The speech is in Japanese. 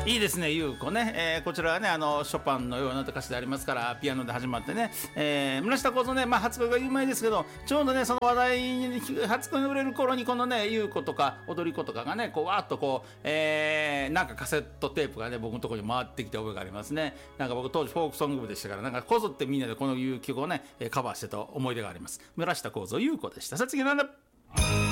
いいですね、優子ね、こちらはねショパンのような歌詞でありますからピアノで始まってね、村下幸三ね、初恋が有名ですけど、ちょうどねその話題に初恋が売れる頃にこのね優子とか踊り子とかがねこうわーっとこう、なんかカセットテープがね僕のところに回ってきて覚えがありますね。なんか僕当時フォークソング部でしたから、なんかこぞってみんなでこの曲をねカバーしてた思い出があります。村下幸三優子でした。さあ次なんだ。